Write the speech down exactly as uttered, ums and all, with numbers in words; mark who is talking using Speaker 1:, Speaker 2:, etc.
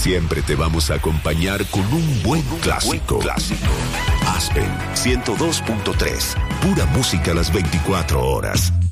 Speaker 1: Siempre te vamos a acompañar con un buen clásico. clásico. Aspen ciento dos punto tres. Pura música a las veinticuatro horas.